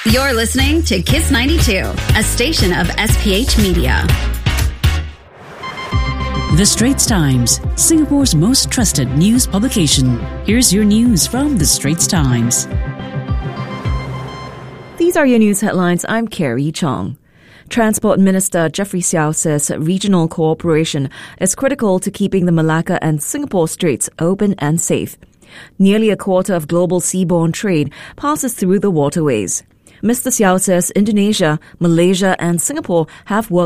You're listening to Kiss 92, a station of SPH Media. The Straits Times, Singapore's most trusted news publication. Here's your news from The Straits Times. These are your news headlines. I'm Carrie Chong. Transport Minister Jeffrey Xiao says regional cooperation is critical to keeping the Malacca and Singapore Straits open and safe. Nearly a quarter of global seaborne trade passes through the waterways. Mr. Xiao says Indonesia, Malaysia and Singapore have worked